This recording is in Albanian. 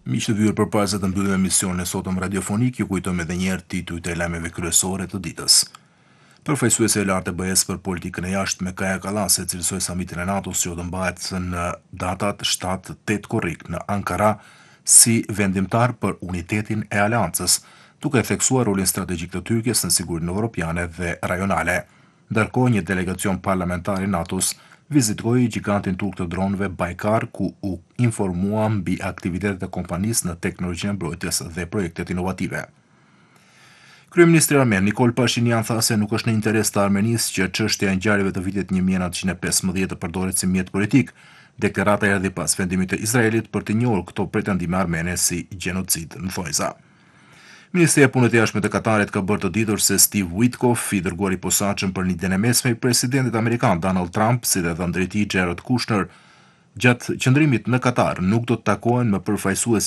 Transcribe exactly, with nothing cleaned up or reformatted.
Miq të vyer përpara se të mbyllim emisionin e sotëm radiofonik, ju kujtojmë edhe një herë titujt e lajmeve kryesore të ditës. Përfaqësuesi e lartë e B E-s për politikën e jashtme Kaja Kallas e cilësoi samitin e NATO-s që do mbahet në datat shtatë tetë korrik në Ankara si vendimtar për unitetin e aleancës, duke theksuar rolin strategjik të Tyrkisë në sigurinë evropiane dhe rajonale. Ndërkohë, një delegacion parlamentar i NATO-s vizitoi gigantin turk të dronëve Baykar, ku u informua mbi aktivitetet e kompanisë në teknologjinë e mbrojtjes dhe projektet inovative. Kryeministri armen Nikol Pashinyan tha se nuk është në interes të Armenisë që çështja e ngjarjeve të vitit një mijë e nëntëqind e pesëmbëdhjetë të përdoret si mjet politik. Deklarata erdhi pas vendimit të Izraelit për të njohur këto pretendime armene si gjenocid në thojza. Ministria e Punës së Jashtme të Katarit ka bërë të ditur se Steve Witkoff, i dërguar i posaçëm për lidhjen e mesme i presidentit amerikan Donald Trump, si dhe dhëndriti Jared Kushner, gjatë qëndrimit në Katar, nuk do të takohen me përfaqësues